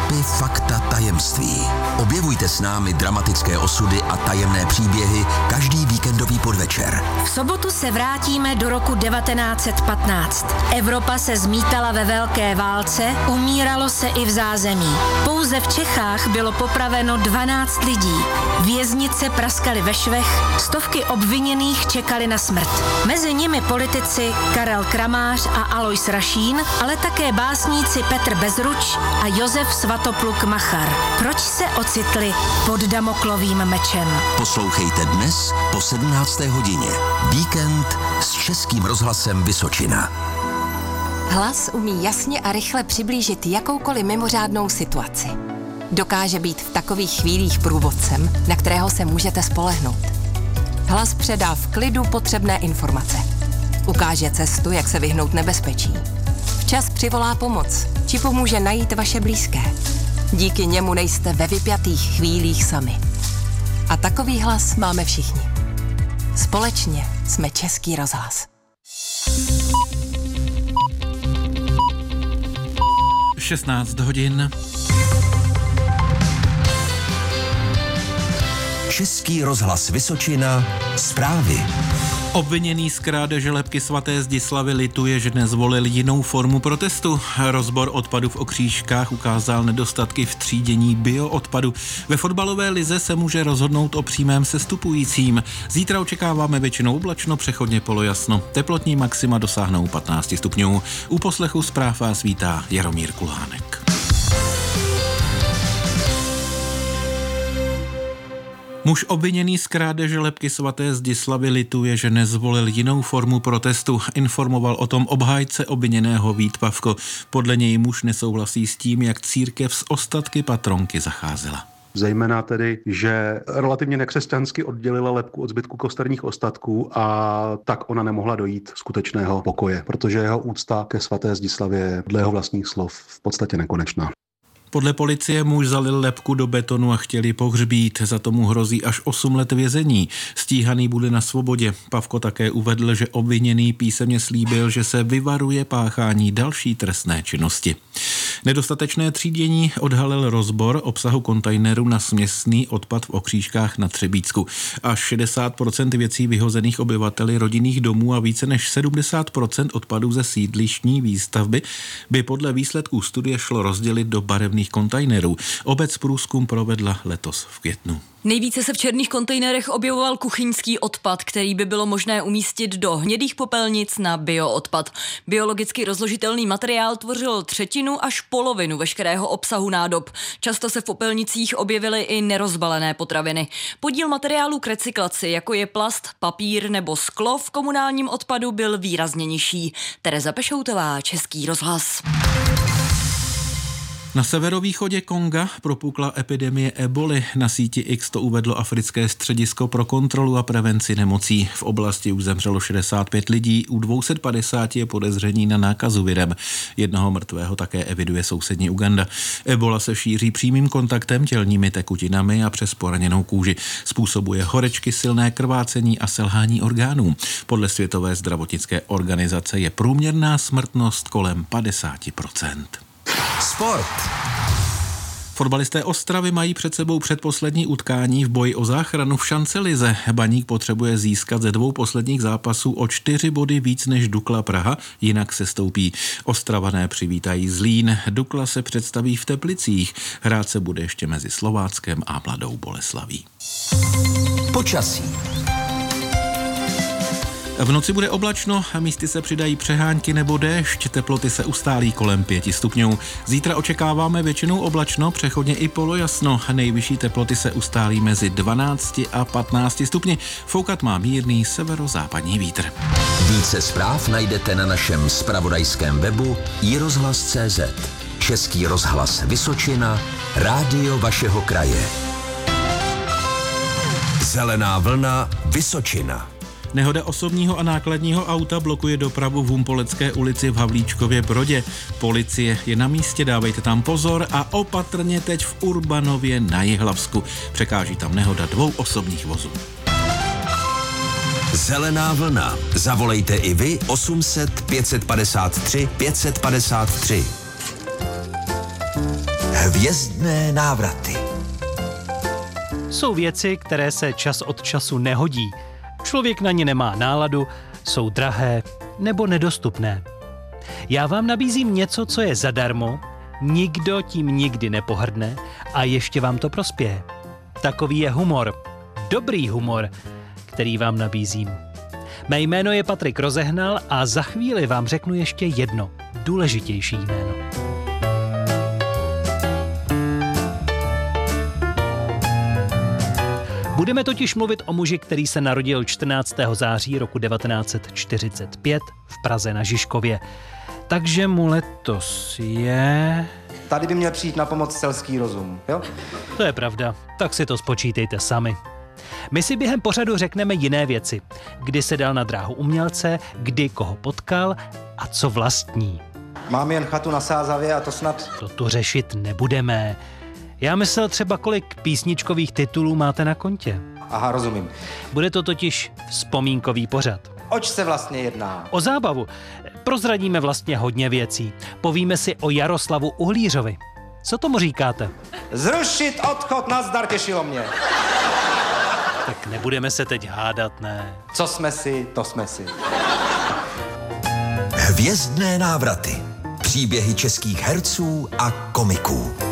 Vtipy, fakta, tajemství. Objevujte s námi dramatické osudy a tajemné příběhy každý víkendový podvečer. V sobotu se vrátíme do roku 1915. Evropa se zmítala ve velké válce, umíralo se i v zázemí. Pouze v Čechách bylo popraveno 12 lidí. Věznice praskaly ve švech, stovky obviněných čekali na smrt. Mezi nimi politici Karel Kramář a Alois Rašín, ale také básníci Petr Bezruč a Josef Svatopluk Machar. Proč se ocitli pod Damoklovým mečem? Poslouchejte dnes po 17. hodině. Víkend s Českým rozhlasem Vysočina. Hlas umí jasně a rychle přiblížit jakoukoliv mimořádnou situaci. Dokáže být v takových chvílích průvodcem, na kterého se můžete spolehnout. Hlas předá v klidu potřebné informace. Ukáže cestu, jak se vyhnout nebezpečí. Včas přivolá pomoc, či pomůže najít vaše blízké. Díky němu nejste ve vypjatých chvílích sami. A takový hlas máme všichni. Společně jsme Český rozhlas. hodin. Český rozhlas Vysočina. Zprávy. Obviněný z krádeže lebky svaté Zdislavy lituje, že nezvolil jinou formu protestu. Rozbor odpadu v Okřížkách ukázal nedostatky v třídění bioodpadu. Ve fotbalové lize se může rozhodnout o přímém sestupujícím. Zítra očekáváme většinou oblačno, přechodně polojasno. Teplotní maxima dosáhnou 15 stupňů. U poslechu zpráv vás vítá Jaromír Kulhánek. Muž obviněný z krádeže lebky svaté Zdislavy lituje, že nezvolil jinou formu protestu. Informoval o tom obhájce obviněného Vít Pavko. Podle něj muž nesouhlasí s tím, jak církev s ostatky patronky zacházela. Zejména tedy, že relativně nekřesťansky oddělila lebku od zbytku kosterních ostatků a tak ona nemohla dojít skutečného pokoje, protože jeho úcta ke svaté Zdislavě je dle jeho vlastních slov v podstatě nekonečná. Podle policie muž zalil lebku do betonu a chtěli pohřbít. Za tomu hrozí až 8 let vězení. Stíhaný bude na svobodě. Pavko také uvedl, že obviněný písemně slíbil, že se vyvaruje páchání další trestné činnosti. Nedostatečné třídění odhalil rozbor obsahu kontejneru na směsný odpad v Okřížkách na Třebíčsku. Až 60% věcí vyhozených obyvateli rodinných domů a více než 70% odpadů ze sídlištní výstavby by podle výsledků studie šlo rozdělit do barevných kontejnerů. Obec průzkum provedla letos v květnu. Nejvíce se v černých kontejnerech objevoval kuchyňský odpad, který by bylo možné umístit do hnědých popelnic na bioodpad. Biologicky rozložitelný materiál tvořil 1/3 až polovinu veškerého obsahu nádob. Často se v popelnicích objevily i nerozbalené potraviny. Podíl materiálů k recyklaci, jako je plast, papír nebo sklo, v komunálním odpadu byl výrazně nižší. Tereza Pešoutová, Český rozhlas. Na severovýchodě Konga propukla epidemie eboli. Na síti X to uvedlo Africké středisko pro kontrolu a prevenci nemocí. V oblasti už zemřelo 65 lidí, u 250 je podezření na nákazu virem. Jednoho mrtvého také eviduje sousední Uganda. Ebola se šíří přímým kontaktem, tělními tekutinami a přes poraněnou kůži. Způsobuje horečky, silné krvácení a selhání orgánů. Podle Světové zdravotnické organizace je průměrná smrtnost kolem 50%. Sport. Fotbalisté Ostravy mají před sebou předposlední utkání v boji o záchranu v šancelize. Baník potřebuje získat ze 2 posledních zápasů o 4 body víc než Dukla Praha, jinak se stoupí. Ostravané přivítají Zlín, Dukla se představí v Teplicích. Hrát se bude ještě mezi Slováckem a Mladou Boleslaví. Počasí. V noci bude oblačno a místy se přidají přehánky nebo déšť, teploty se ustálí kolem 5 stupňů. Zítra očekáváme většinou oblačno, přechodně i polojasno. Nejvyšší teploty se ustálí mezi 12 a 15 stupni. Foukat má mírný severozápadní vítr. Více zpráv najdete na našem zpravodajském webu iRozhlas.cz. Český rozhlas Vysočina, rádio vašeho kraje. Zelená vlna Vysočina. Nehoda osobního a nákladního auta blokuje dopravu v Humpolecké ulici v Havlíčkově Brodě. Policie je na místě, dávejte tam pozor a opatrně teď v Urbanově na Jihlavsku. Překáží tam nehoda 2 osobních vozů. Zelená vlna. Zavolejte i vy 800 553 553. Hvězdné návraty. Jsou věci, které se čas od času nehodí. Člověk na ně nemá náladu, jsou drahé nebo nedostupné. Já vám nabízím něco, co je zadarmo, nikdo tím nikdy nepohrdne a ještě vám to prospěje. Takový je humor. Dobrý humor, který vám nabízím. Mé jméno je Patrik Rozehnal a za chvíli vám řeknu ještě jedno důležitější jméno. Budeme totiž mluvit o muži, který se narodil 14. září roku 1945 v Praze na Žižkově. Takže mu letos je... Tady by měl přijít na pomoc selský rozum, jo? To je pravda, tak si to spočítejte sami. My si během pořadu řekneme jiné věci. Kdy se dal na dráhu umělce, kdy koho potkal a co vlastní. Mám jen chatu na Sázavě a to snad... To tu řešit nebudeme. Já myslel třeba, kolik písničkových titulů máte na kontě. Aha, rozumím. Bude to totiž vzpomínkový pořad. Oč se vlastně jedná? O zábavu. Prozradíme vlastně hodně věcí. Povíme si o Jaroslavu Uhlířovi. Co tomu říkáte? Zrušit odchod, nazdar, těšilo mě. Tak nebudeme se teď hádat, ne? Co jsme si, to jsme si. Hvězdné návraty. Příběhy českých herců a komiků.